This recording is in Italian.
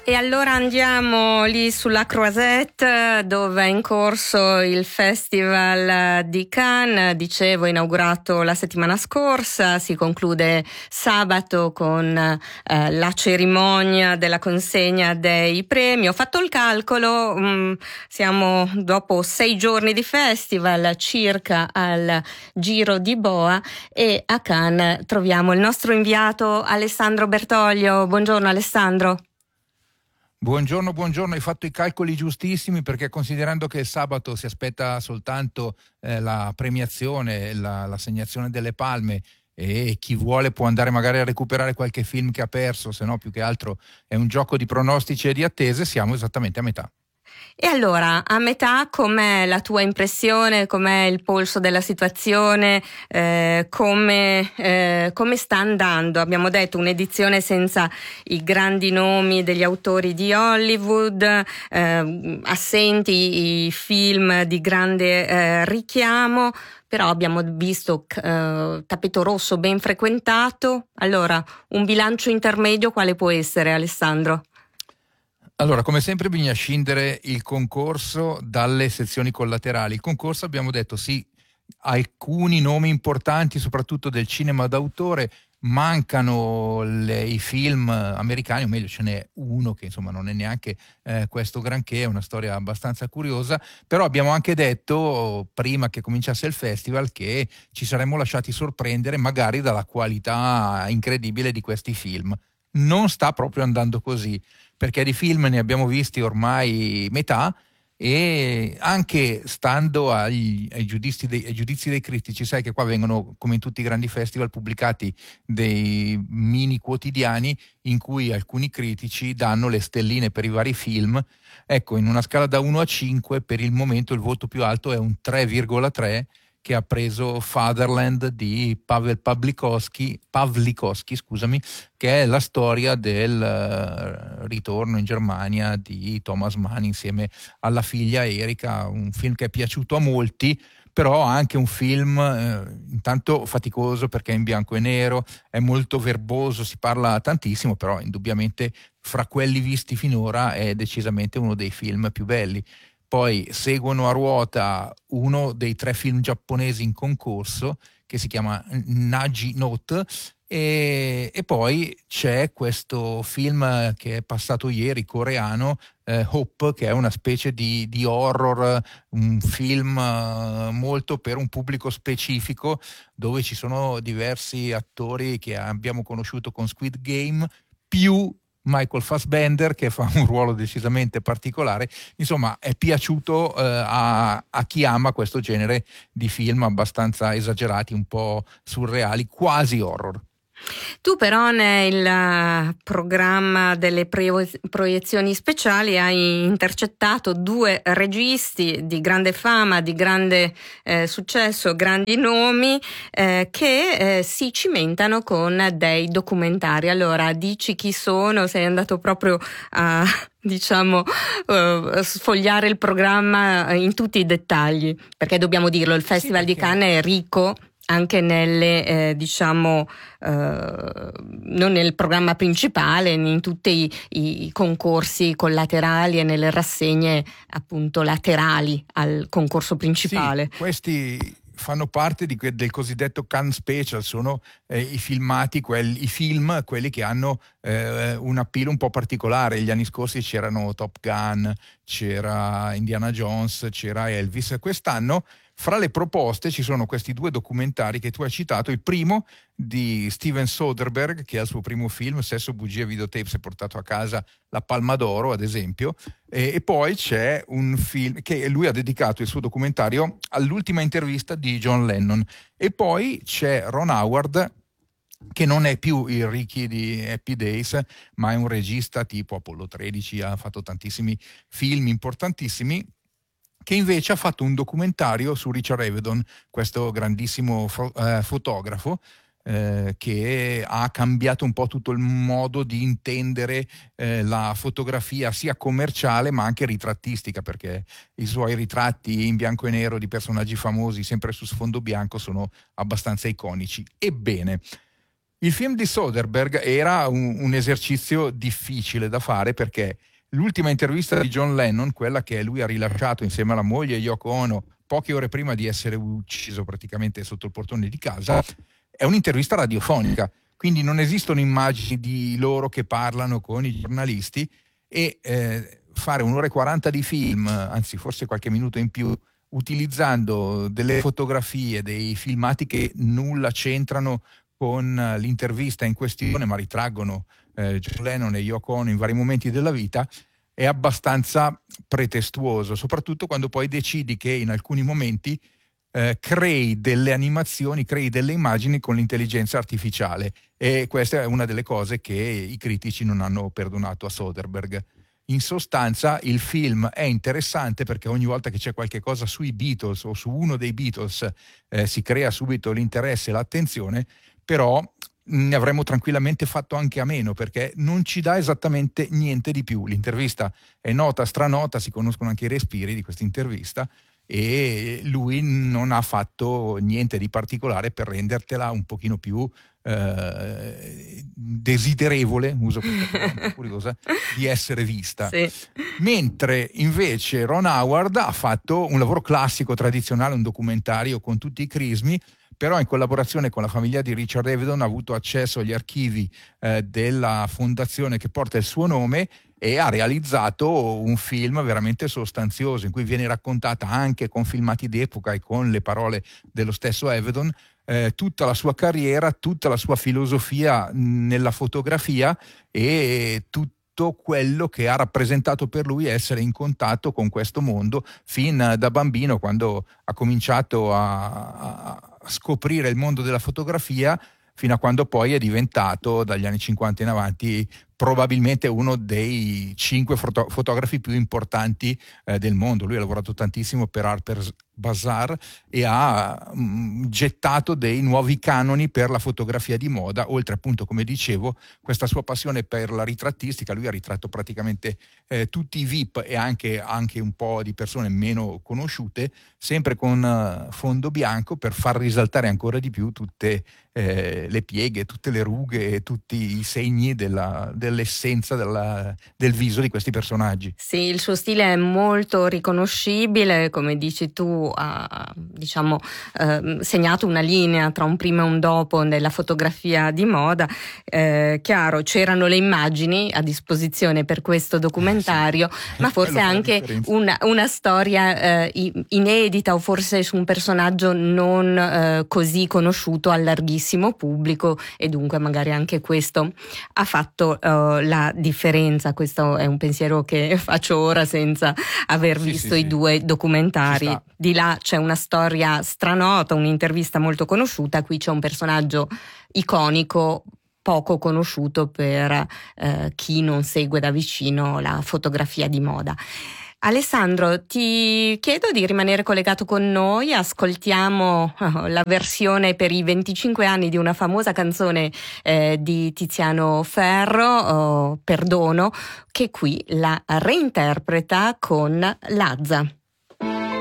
E allora andiamo lì sulla Croisette, dove è in corso il Festival di Cannes, dicevo, inaugurato la settimana scorsa, si conclude sabato con la cerimonia della consegna dei premi. Ho fatto il calcolo, siamo dopo 6 giorni di festival, circa al Giro di Boa, e a Cannes troviamo il nostro inviato Alessandro Bertoglio. Buongiorno Alessandro. Buongiorno, hai fatto i calcoli giustissimi, perché considerando che il sabato si aspetta soltanto la premiazione, l'assegnazione delle palme, e chi vuole può andare magari a recuperare qualche film che ha perso, se no più che altro è un gioco di pronostici e di attese, siamo esattamente a metà. E allora, a metà, com'è la tua impressione, com'è il polso della situazione, come sta andando? Abbiamo detto un'edizione senza i grandi nomi degli autori di Hollywood, assenti i film di grande richiamo, però abbiamo visto tappeto rosso ben frequentato. Allora, un bilancio intermedio quale può essere, Alessandro? Allora, come sempre bisogna scindere il concorso dalle sezioni collaterali. Il concorso, abbiamo detto, sì, alcuni nomi importanti, soprattutto del cinema d'autore, mancano i film americani, o meglio ce n'è uno che insomma non è neanche questo granché, è una storia abbastanza curiosa, però abbiamo anche detto prima che cominciasse il festival che ci saremmo lasciati sorprendere magari dalla qualità incredibile di questi film. Non sta proprio andando così, perché di film ne abbiamo visti ormai metà, e anche stando ai giudizi dei critici, sai che qua vengono, come in tutti i grandi festival, pubblicati dei mini quotidiani in cui alcuni critici danno le stelline per i vari film. Ecco, in una scala da 1 a 5 per il momento il voto più alto è un 3,3, che ha preso Fatherland di Pavel Pawlikowski, scusami, che è la storia del ritorno in Germania di Thomas Mann insieme alla figlia Erika, un film che è piaciuto a molti, però anche un film intanto faticoso perché è in bianco e nero, è molto verboso, si parla tantissimo, però indubbiamente fra quelli visti finora è decisamente uno dei film più belli. Poi seguono a ruota uno dei 3 film giapponesi in concorso, che si chiama Nagi Note, e poi c'è questo film che è passato ieri, coreano, Hope, che è una specie di horror, un film molto per un pubblico specifico, dove ci sono diversi attori che abbiamo conosciuto con Squid Game, più Michael Fassbender, che fa un ruolo decisamente particolare. Insomma, è piaciuto a chi ama questo genere di film abbastanza esagerati, un po' surreali, quasi horror. Tu però nel programma delle proiezioni speciali hai intercettato 2 registi di grande fama, di grande successo, grandi nomi, che si cimentano con dei documentari. Allora, dici chi sono? Sei andato proprio a sfogliare il programma in tutti i dettagli, perché dobbiamo dirlo, il Festival di Cannes è ricco anche nelle non nel programma principale, in tutti i concorsi collaterali e nelle rassegne appunto laterali al concorso principale. Sì, questi fanno parte del cosiddetto Cannes Special, sono i film, quelli che hanno un appeal un po' particolare. Gli anni scorsi c'erano Top Gun, c'era Indiana Jones, c'era Elvis. Quest'anno fra le proposte ci sono questi 2 documentari che tu hai citato. Il primo di Steven Soderbergh, che al suo primo film Sesso, bugie e videotape si è portato a casa la Palma d'Oro, ad esempio, e poi c'è un film che lui ha dedicato il suo documentario all'ultima intervista di John Lennon, e poi c'è Ron Howard, che non è più il Ricky di Happy Days, ma è un regista tipo Apollo 13, ha fatto tantissimi film importantissimi, che invece ha fatto un documentario su Richard Avedon, questo grandissimo fotografo, che ha cambiato un po' tutto il modo di intendere la fotografia, sia commerciale ma anche ritrattistica, perché i suoi ritratti in bianco e nero di personaggi famosi sempre su sfondo bianco sono abbastanza iconici. Ebbene, Il film di Soderbergh era un esercizio difficile da fare, perché l'ultima intervista di John Lennon, quella che lui ha rilasciato insieme alla moglie Yoko Ono poche ore prima di essere ucciso praticamente sotto il portone di casa, è un'intervista radiofonica, quindi non esistono immagini di loro che parlano con i giornalisti, e fare 1 ora e 40 di film, anzi forse qualche minuto in più, utilizzando delle fotografie, dei filmati che nulla c'entrano con l'intervista in questione, ma ritraggono John Lennon e Yoko Ono in vari momenti della vita, è abbastanza pretestuoso, soprattutto quando poi decidi che in alcuni momenti crei delle animazioni, crei delle immagini con l'intelligenza artificiale, e questa è una delle cose che i critici non hanno perdonato a Soderbergh. In sostanza il film è interessante perché ogni volta che c'è qualche cosa sui Beatles o su uno dei Beatles si crea subito l'interesse e l'attenzione, però ne avremmo tranquillamente fatto anche a meno, perché non ci dà esattamente niente di più. L'intervista è nota, stranota, si conoscono anche i respiri di questa intervista, e lui non ha fatto niente di particolare per rendertela un pochino più desiderevole, uso questa parola un po' curiosa, di essere vista. Sì. Mentre invece Ron Howard ha fatto un lavoro classico, tradizionale, un documentario con tutti i crismi, però in collaborazione con la famiglia di Richard Avedon ha avuto accesso agli archivi della fondazione che porta il suo nome, e ha realizzato un film veramente sostanzioso in cui viene raccontata, anche con filmati d'epoca e con le parole dello stesso Avedon, tutta la sua carriera, tutta la sua filosofia nella fotografia, e tutto quello che ha rappresentato per lui essere in contatto con questo mondo fin da bambino, quando ha cominciato a scoprire il mondo della fotografia, fino a quando poi è diventato, dagli anni 50 in avanti, probabilmente uno dei 5 fotografi più importanti del mondo. Lui ha lavorato tantissimo per Harper's Bazaar e ha gettato dei nuovi canoni per la fotografia di moda, oltre appunto, come dicevo, questa sua passione per la ritrattistica. Lui ha ritratto praticamente tutti i VIP e anche un po' di persone meno conosciute, sempre con fondo bianco, per far risaltare ancora di più tutte le pieghe, tutte le rughe e tutti i segni dell'essenza del viso di questi personaggi. Sì, il suo stile è molto riconoscibile, come dici tu, ha segnato una linea tra un prima e un dopo nella fotografia di moda. Chiaro, c'erano le immagini a disposizione per questo documentario, sì, ma forse anche una storia inedita, o forse su un personaggio non così conosciuto al larghissimo pubblico, e dunque magari anche questo ha fatto la differenza. Questo è un pensiero che faccio ora senza aver visto i due documentari. Di là c'è una storia stranota, un'intervista molto conosciuta, qui c'è un personaggio iconico poco conosciuto per chi non segue da vicino la fotografia di moda. Alessandro, ti chiedo di rimanere collegato con noi. Ascoltiamo la versione per i 25 anni di una famosa canzone di Tiziano Ferro, Perdono, che qui la reinterpreta con Lazza.